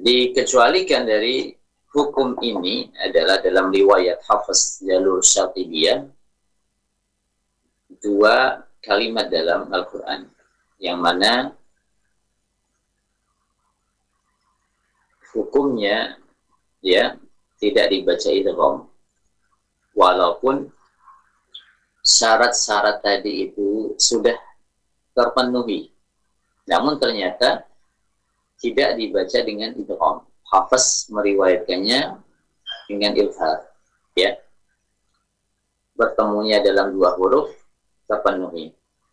Dikecualikan dari hukum ini adalah dalam riwayat Hafiz Jalur Syatibiyah, dua kalimat dalam Al-Quran yang mana hukumnya ya tidak dibaca idgham, walaupun syarat-syarat tadi itu sudah terpenuhi, namun ternyata tidak dibaca dengan idgham. Hafiz meriwayatkannya dengan izhar, ya, bertemunya dalam dua huruf terpenuhi.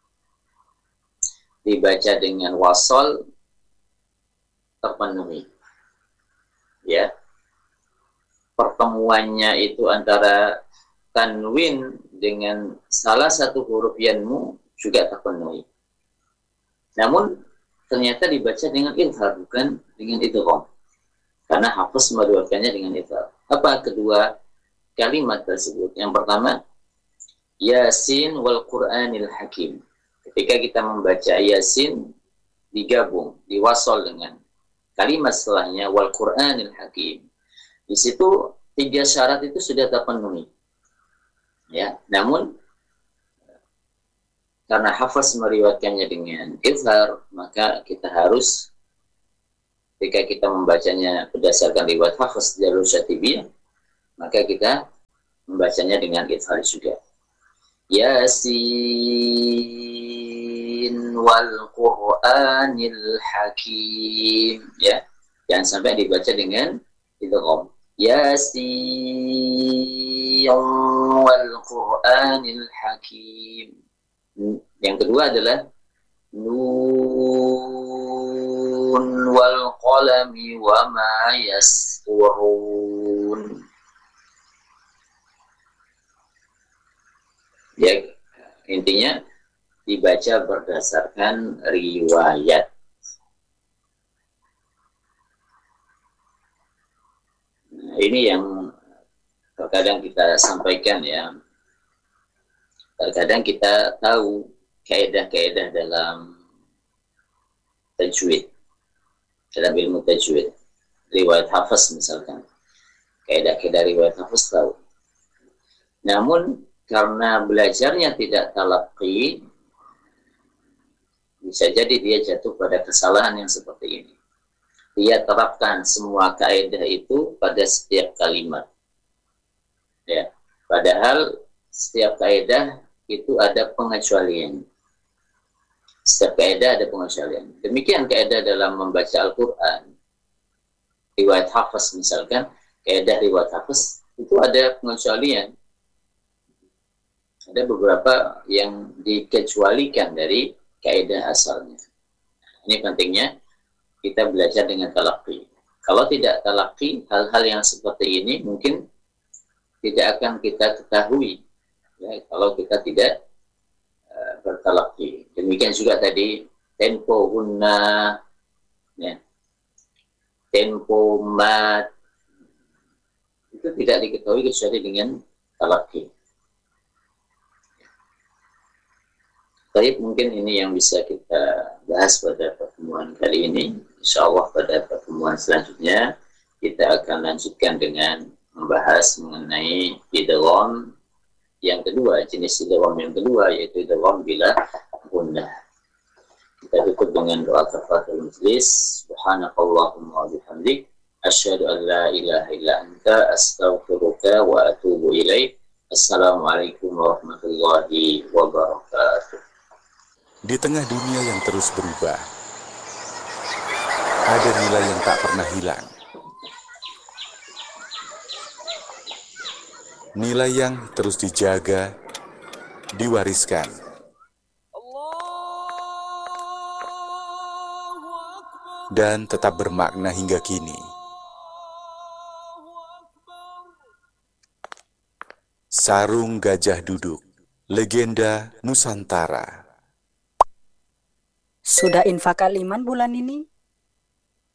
Dibaca dengan wasol terpenuhi, ya. Pertemuannya itu antara tanwin dengan salah satu huruf yanmu juga terpenuhi. Namun ternyata dibaca dengan izhar, bukan dengan idgham, karena Hafiz meriwayatkannya dengan izhar. Apa kedua kalimat tersebut? Yang pertama, Yasin wal Qur'anil Hakim. Ketika kita membaca Yasin, digabung, diwasol dengan kalimat setelahnya wal Qur'anil Hakim. Di situ tiga syarat itu sudah terpenuhi, ya. Namun karena Hafiz meriwayatkannya dengan izhar, maka kita harus, ketika kita membacanya berdasarkan riwayat Hafiz Jalur Syatibiyah, maka kita membacanya dengan izhar juga. Yasin wal Qur'anil Hakim, ya. Jangan sampai dibaca dengan idgham. Yasin wal Qur'anil Hakim. Yang kedua adalah Nun wal qalami wa ma yasturun. Ya, intinya dibaca berdasarkan riwayat. Nah, ini yang terkadang kita sampaikan, ya. Terkadang kita tahu kaidah-kaidah dalam tajwid, dalam ilmu tajwid, riwayat Hafiz misalkan, kaidah-kaidah riwayat Hafiz tahu. Namun karena belajarnya tidak talaqi, bisa jadi dia jatuh pada kesalahan yang seperti ini. Dia terapkan semua kaidah itu pada setiap kalimat, ya. Padahal setiap kaidah itu ada pengecualian. Setiap kaidah ada pengecualian. Demikian kaidah dalam membaca Al-Quran. Riwayat Hafiz misalkan, kaidah riwayat Hafiz itu ada pengecualian. Ada beberapa yang dikecualikan dari kaidah asalnya. Ini pentingnya kita belajar dengan talaqi. Kalau tidak talaqi, hal-hal yang seperti ini mungkin tidak akan kita ketahui, ya, kalau kita tidak bertalaqi. Demikian juga tadi tempo guna, ya, tempo mat, itu tidak diketahui kecuali dengan talaqi. Baik, mungkin ini yang bisa kita bahas pada pertemuan kali ini. InsyaAllah pada pertemuan selanjutnya kita akan lanjutkan dengan membahas mengenai idgham yang kedua, jenis idgham yang kedua, yaitu idgham bila gunnah. Kita tutup dengan doa kafaratul majlis. Subhanakallahumma wa bihamdik, asyhadu an la ilaha illa anta, astaghfiruka wa atubu ilaik. Assalamualaikum warahmatullahi wabarakatuh. Di tengah dunia yang terus berubah, ada nilai yang tak pernah hilang. Nilai yang terus dijaga, diwariskan. Dan tetap bermakna hingga kini. Sarung Gajah Duduk, legenda Nusantara. Sudah infak Al-Iman bulan ini?